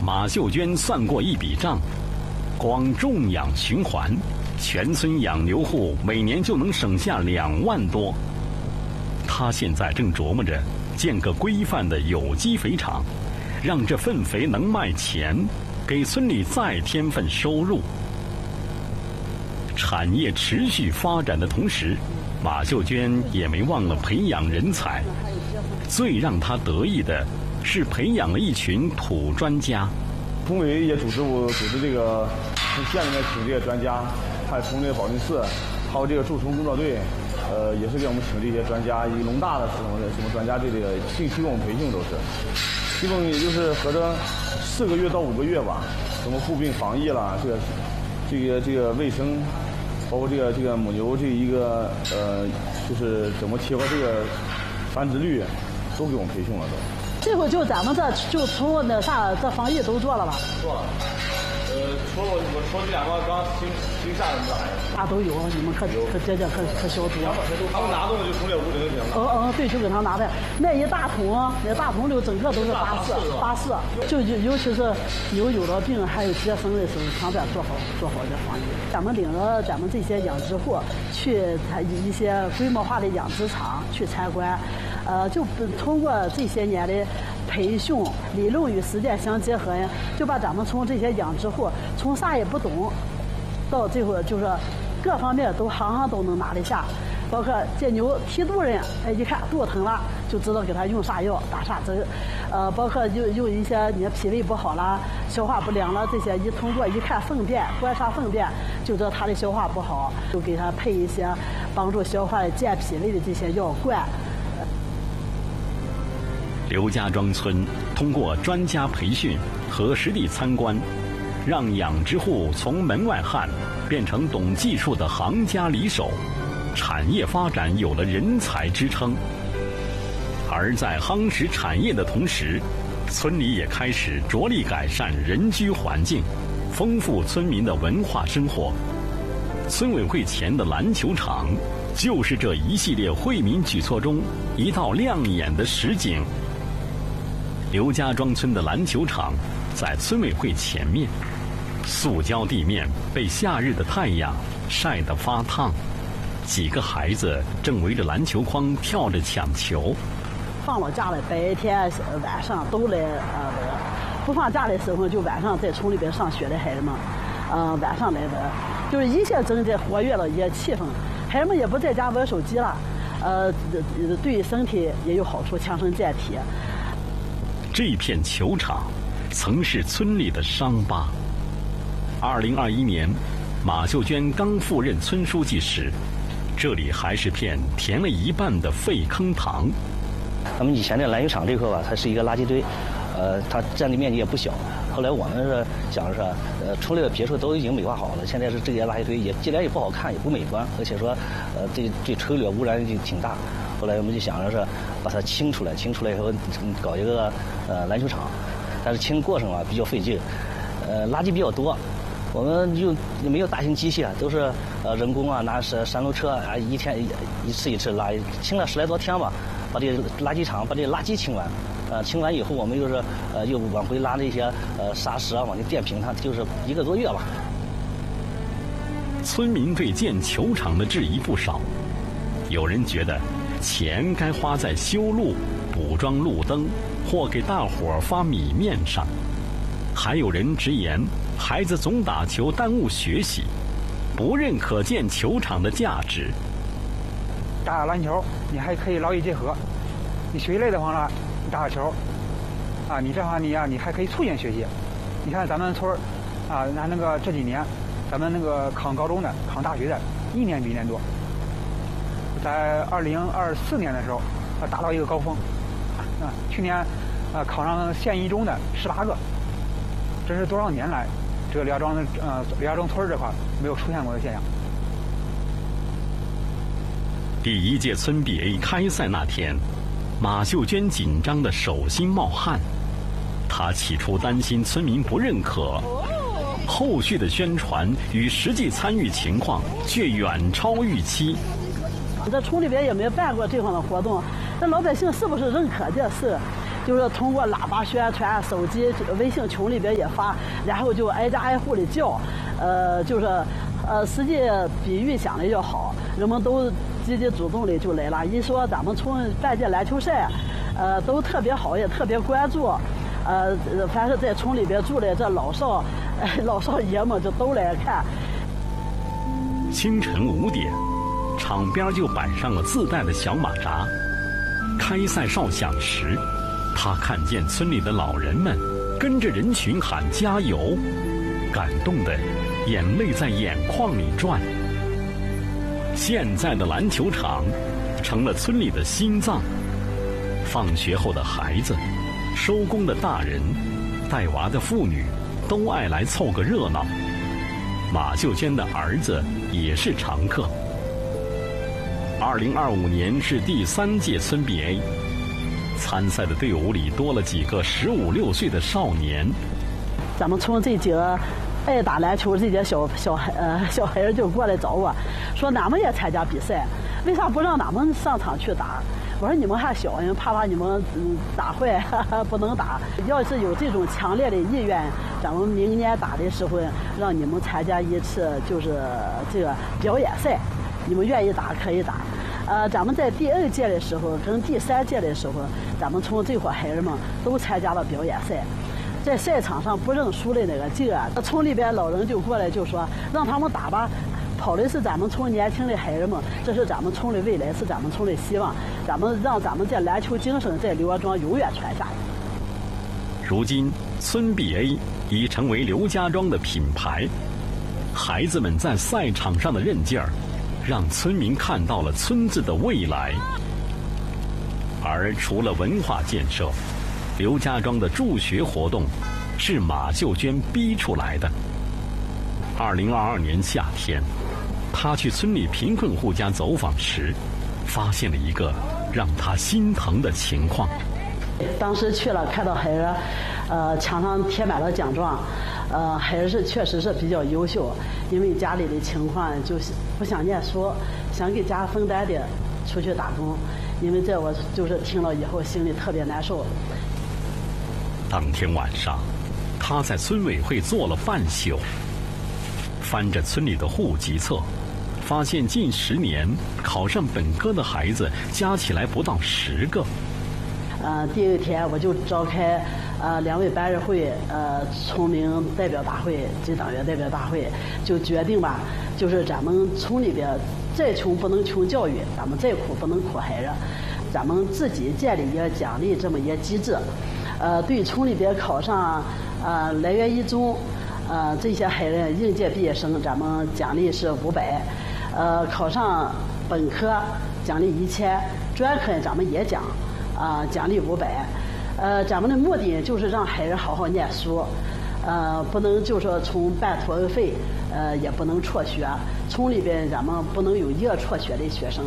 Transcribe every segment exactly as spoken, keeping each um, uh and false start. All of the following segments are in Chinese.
马秀娟算过一笔账，光种养循环，全村养牛户每年就能省下两万多。她现在正琢磨着建个规范的有机肥厂，让这份肥能卖钱，给村里再添份收入。产业持续发展的同时，马秀娟也没忘了培养人才。最让她得意的是培养了一群土专家。 村委也组织我组织这个从县里面请这些专家，还从这个保定市，还有这个蛀虫工作队，呃，也是给我们请这些专家，以农大的什么什么专家对这个定期给我们培训都是，基本也就是合着四个月到五个月吧，什么护病防疫啦，这个这个这个卫生，包括这个这个母牛这一个呃，就是怎么提高这个繁殖率，都给我们培训了都。 这会就咱们这就从那啥这防疫都做了吧？ 做了。呃，除了我我除了这两个刚新新下的咋样？ 啥都有，你们可可接接可可消毒。 他们拿动就从这屋里就行了。 嗯嗯，对，就给他拿的那一大桶，那大桶里整个都是八四八四，就就尤其是牛有了病还有接生的时候，旁边做好做好这防疫。咱们领着咱们这些养殖户去一些规模化的养殖场去参观。呃，就通过这些年的培训，理论与实践相结合呀，就把咱们从这些养殖户从啥也不懂，到最后就是各方面都行行都能拿得下，包括这牛蹄肚人，哎，一看肚子疼了，就知道给他用啥药打啥针，呃，包括用用一些你的脾胃不好啦、消化不良了这些，一通过一看粪便，观察粪便，就知道他的消化不好，就给他配一些帮助消化、健脾胃的这些药罐。 刘家庄村通过专家培训和实地参观，让养殖户从门外汉变成懂技术的行家里手，产业发展有了人才支撑。而在夯实产业的同时，村里也开始着力改善人居环境，丰富村民的文化生活。村委会前的篮球场就是这一系列惠民举措中一道亮眼的实景。刘家庄村的篮球场在村委会前面，塑胶地面被夏日的太阳晒得发烫，几个孩子正围着篮球框跳着抢球。 放了假了，白天晚上都来呃玩；不放假的时候，就晚上在村里边上学的孩子们，呃晚上来玩，就是一下整的活跃了也气氛。孩子们也不在家玩手机了，呃对身体也有好处，强身健体。 这片球场曾是村里的伤疤。二零二一年，马秀娟刚赴任村书记时，这里还是片填了一半的废坑塘。 咱们以前的篮球场这块吧，它是一个垃圾堆，呃，它占地面积也不小。后来我们是想是，呃，村里的别墅都已经美化好了，现在是这些垃圾堆也既然也不好看，也不美观，而且说，呃，对对吹柳污染就挺大。后来我们就想着是把它清出来，清出来以后搞一个呃篮球场，但是清过程啊比较费劲，呃，垃圾比较多。我们就没有大型机械，都是呃人工啊，拿山山路车啊，一天一一次一次拉，清了十来多天吧，把这垃圾场把这垃圾清完，呃，清完以后我们又是呃又往回拉这些呃沙石啊，往这垫平它，就是一个多月吧。 村民对建球场的质疑不少，有人觉得钱该花在修路、补装路灯或给大伙儿发米面上，还有人直言孩子总打球耽误学习，不认可建球场的价值。 打篮球你还可以劳逸结合，你学习累的话呢，你打打球啊，你这样你啊你还可以促进学习。你看咱们村儿啊，那那个这几年咱们那个考高中的考大学的一年比一年多，在二零二四年的时候啊达到一个高峰啊，去年啊考上县一中的十八个，这是多少年来这个刘家庄的呃刘家庄村这块没有出现过的现象。 第一届村 B A 开赛那天，马秀娟紧张的手心冒汗。她起初担心村民不认可，后续的宣传与实际参与情况却远超预期。 这村里边也没办过这样的活动，那老百姓是不是认可这事？ 就是通过喇叭宣传、手机、微信群里边也发，然后就挨家挨户的叫，呃，就是，呃，实际比预想的要好，人们都积极主动的就来了。一说咱们村办届篮球赛，呃，都特别好，也特别关注，呃，凡是在村里边住的这老少，呃、老少爷们就都来看。 清晨五点，场边就摆上了自带的小马扎。开赛哨响时，他看见村里的老人们跟着人群喊加油，感动的眼泪在眼眶里转。现在的篮球场成了村里的心脏，放学后的孩子，收工的大人，带娃的妇女都爱来凑个热闹。马秀娟的儿子也是常客。二零二五年是第三届村 B A， 参赛的队伍里多了几个十五六岁的少年。 咱们村这几个爱打篮球这些小小孩呃小孩儿就过来找我，说俺们也参加比赛，为啥不让俺们上场去打？我说你们还小，因为怕把你们嗯打坏，哈哈，不能打。要是有这种强烈的意愿，咱们明年打的时候让你们参加一次就是这个表演赛，你们愿意打可以打。呃，咱们在第二届的时候跟第三届的时候，咱们村这伙孩儿们都参加了表演赛。在赛场上不认输的那个劲儿，村里边老人就过来就说让他们打吧，跑的是咱们村年轻的孩儿们，这是咱们村的未来，是咱们村的希望，咱们让咱们这篮球精神在刘家庄永远传下来。 如今村 B A 已成为刘家庄的品牌，孩子们在赛场上的韧劲儿，让村民看到了村子的未来。而除了文化建设，刘家庄的助学活动是马秀娟逼出来的。二零二二年夏天，她去村里贫困户家走访时，发现了一个让她心疼的情况。 当时去了，看到孩儿，呃，墙上贴满了奖状，呃，孩儿是确实是比较优秀，因为家里的情况就是不想念书，想给家分担点出去打工，因为这我就是听了以后心里特别难受。 当天晚上，他在村委会坐了半宿，翻着村里的户籍册，发现近十年考上本科的孩子加起来不到十个。 呃，第二天我就召开呃两委班委会呃村民代表大会及党员代表大会，就决定吧，就是咱们村里边再穷不能穷教育，咱们再苦不能苦孩子，咱们自己建立一个奖励这么一个机制。呃，对村里边考上呃来源一中，呃这些孩子应届毕业生，咱们奖励是五百，呃考上本科奖励一千，专科咱们也奖，啊、呃、奖励五百，呃咱们的目的就是让孩子好好念书，呃不能就说从办托儿费，呃也不能辍学，村里边咱们不能有一个辍学的学生。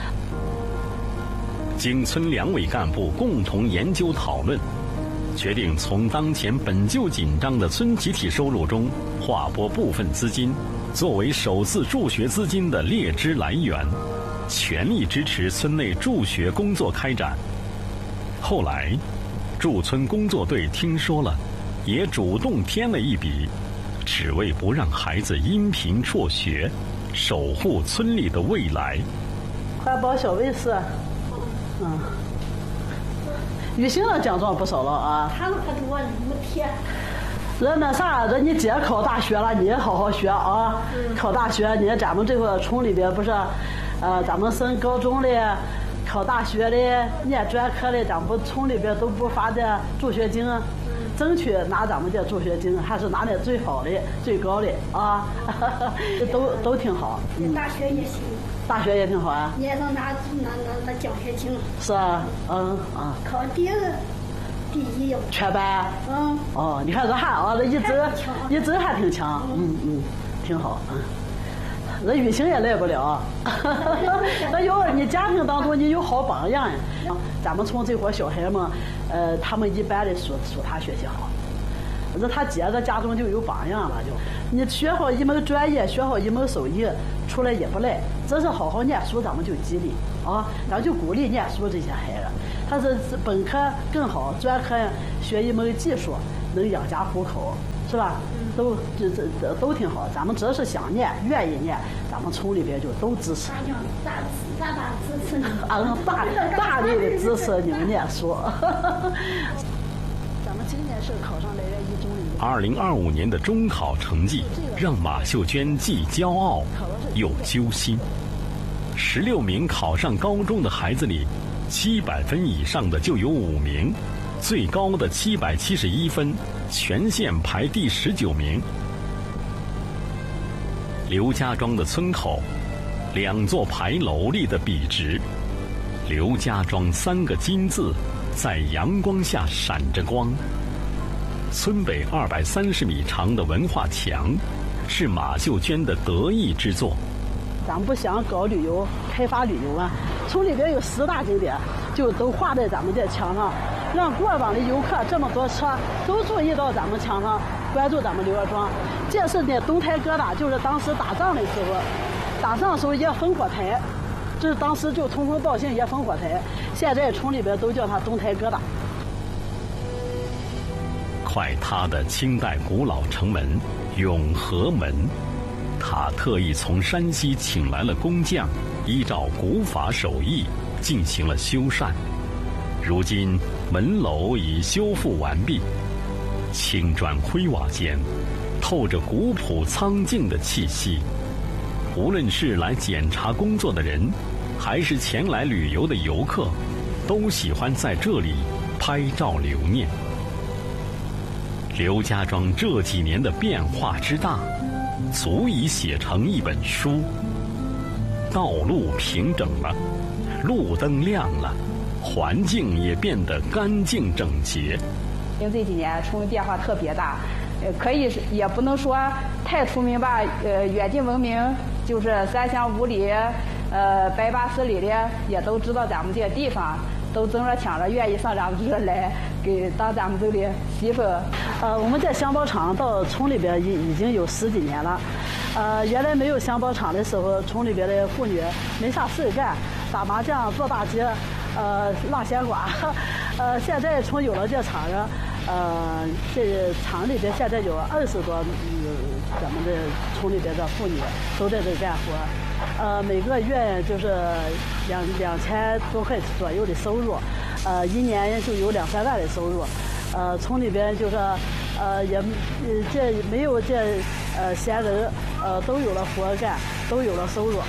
经村两委干部共同研究讨论，决定从当前本就紧张的村集体收入中划拨部分资金，作为首次助学资金的列支来源，全力支持村内助学工作开展。后来，驻村工作队听说了，也主动添了一笔，只为不让孩子因贫辍学，守护村里的未来。 环保小卫士，嗯。雨欣的奖状不少了啊！ 他那可多，你们贴。 人那啥，人你姐考大学了，你也好好学啊！嗯、考大学，你看咱们这个村里边不是，呃，咱们升高中的、考大学的、念专科的，咱们不村里边都不发点助学金，嗯、争取拿咱们这助学金，还是拿点最好的、最高的啊！都都挺好。 嗯、大学也行。 大学也挺好啊， 你也能拿拿拿拿奖学金。 是啊，嗯啊。 考第二，第一。 全班。 嗯。 哦，你看这还啊，这一直一直还挺强，嗯嗯，挺好，嗯。那雨欣也来不了，那有你家庭当中你有好榜样呀。咱们村这伙小孩们，呃，他们一般的属属他学习好。那他姐在家中就有榜样了，就你学好一门专业，学好一门手艺，出来也不赖。真是好好念书，咱们就激励啊，咱就鼓励念书这些孩子。 他是本科更好，专科学一门技术，能养家糊口，是吧？都这这这都挺好。咱们只要是想念、愿意念，咱们村里边就都支持。 大大大支持你， 啊，大大力的支持你们念书。咱们今年是考上来了一中一。 二零二五年的中考成绩让马秀娟既骄傲又揪心。十六名考上高中的孩子里，七百分以上的就有五名，最高的七百七十一分，全县排第十九名。刘家庄的村口，两座牌楼立得笔直，刘家庄三个金字在阳光下闪着光。村北二百三十米长的文化墙，是马秀娟的得意之作。 咱们不想搞旅游、开发旅游啊，村里边有十大景点，就都画在咱们这墙上，让过往的游客这么多车都注意到咱们墙上，关注咱们刘家庄。这是那东台疙瘩，就是当时打仗的时候，打仗的时候一烽火台，这是当时就通风报信一烽火台，现在村里边都叫它东台疙瘩。 快塌的清代古老城门永和门，他特意从山西请来了工匠，依照古法手艺进行了修缮。如今门楼已修复完毕，青砖灰瓦间透着古朴苍劲的气息。无论是来检查工作的人，还是前来旅游的游客，都喜欢在这里拍照留念。刘家庄这几年的变化之大，足以写成一本书。道路平整了，路灯亮了，环境也变得干净整洁。 因为这几年村变化特别大，呃，可以也不能说太出名吧，呃，远近闻名，就是三乡五里，呃，百八十里的也都知道咱们这个地方，都争着抢着愿意上咱们这来给当咱们这里媳妇。 呃，我们这香包厂到村里边已已经有十几年了。呃，原来没有香包厂的时候，村里边的妇女没啥事干，打麻将、做大街，呃，拉闲瓜。呃，现在村有了这厂子，呃，这厂里边现在有二十多，嗯，咱们的村里边的妇女都在这干活。呃，每个月就是两两千多块左右的收入，呃，一年就有两三万的收入。呃，村里边就是，呃，也，呃，这没有这呃闲人，呃，都有了活干，都有了收入。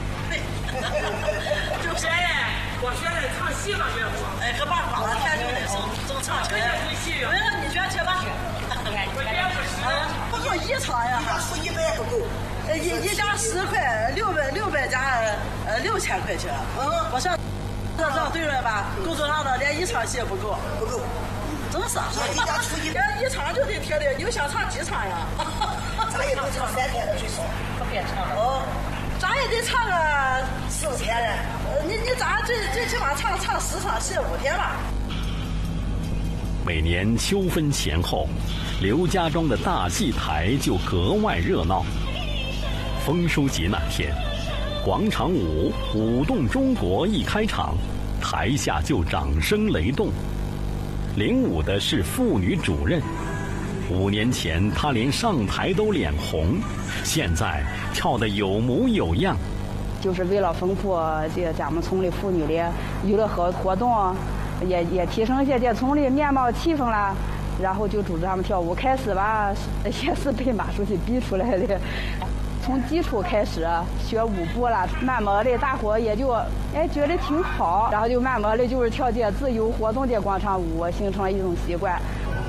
就现在，我学的唱戏嘛，岳父。哎，可把光了，天就得走走唱去。对戏。为了你捐去吧。我捐不是。 不够一场呀。付一百不够。呃，一一家十块，六百六百家呃六千块钱。嗯。我上这这对了吧？工作上的连一场戏也不够。不够。真是。一家出一。连一场就得贴的，你想唱几场呀？咱也能唱三天的最少。不别唱了。哦。咱也得唱个四天嘞。呃，你你咱最最起码唱唱十场戏五天吧。 每年秋分前后，刘家庄的大戏台就格外热闹。丰收节那天，广场舞《舞动中国》一开场，台下就掌声雷动。领舞的是妇女主任，五年前她连上台都脸红，现在跳得有模有样。 就是为了丰富这咱们村里妇女的娱乐活活动，也也提升一些这村里面貌气氛啦。然后就组织他们跳舞，开始吧也是被马书记逼出来的。从基础开始学舞步了，慢慢的大伙也就哎觉得挺好，然后就慢慢的就是跳这自由活动的广场舞，形成了一种习惯。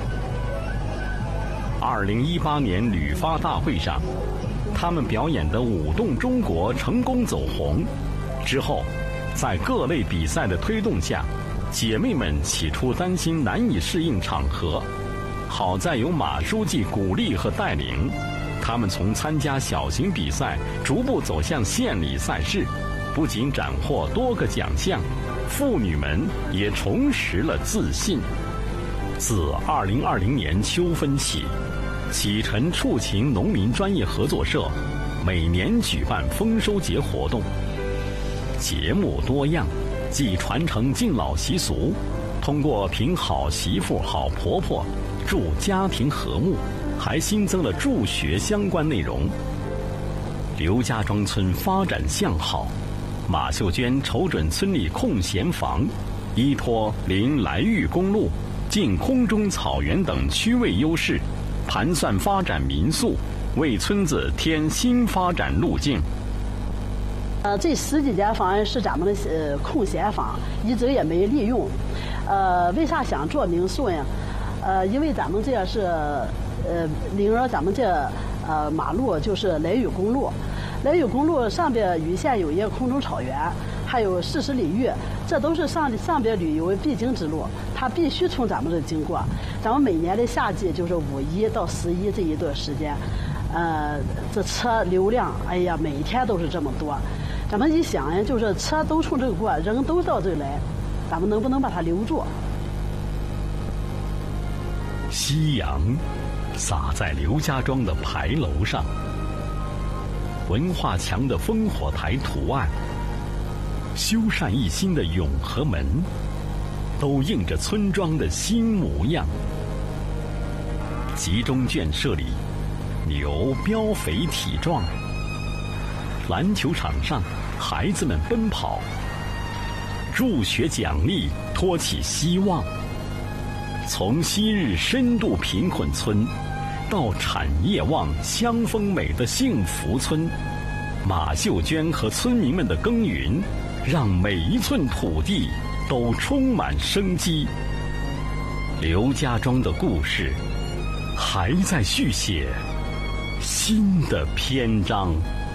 二零一八年旅发大会上，他们表演的《舞动中国》成功走红。之后，在各类比赛的推动下，姐妹们起初担心难以适应场合，好在有马书记鼓励和带领。他们从参加小型比赛逐步走向县里赛事，不仅斩获多个奖项，妇女们也重拾了自信。自二零二零年秋分起，启辰畜禽农民专业合作社每年举办丰收节活动，节目多样， 既传承敬老习俗，通过评好媳妇、好婆婆，助家庭和睦，还新增了助学相关内容。刘家庄村发展向好，马秀娟瞅准村里空闲房，依托临莱豫公路、近空中草原等区位优势，盘算发展民宿，为村子添新发展路径。 呃，这十几间房是咱们的呃空闲房，一直也没利用。呃，为啥想做民宿呢？呃，因为咱们这是呃临着咱们这呃马路就是莱豫公路，莱豫公路上边禹县有一个空中草原，还有四十里峪，这都是上上边旅游必经之路，它必须从咱们这经过。咱们每年的夏季就是五一到十一这一段时间，呃，这车流量，哎呀，每天都是这么多。咱们一想呀，就是车都从这儿过，人都到这儿来，咱们能不能把它留住？ 夕阳洒在刘家庄的牌楼上，文化墙的烽火台图案，修缮一新的永和门，都映着村庄的新模样。集中圈舍里，牛膘肥体壮，篮球场上孩子们奔跑，助学奖励托起希望。从昔日深度贫困村到产业旺乡风美的幸福村，马秀娟和村民们的耕耘让每一寸土地都充满生机。刘家庄的故事还在续写新的篇章。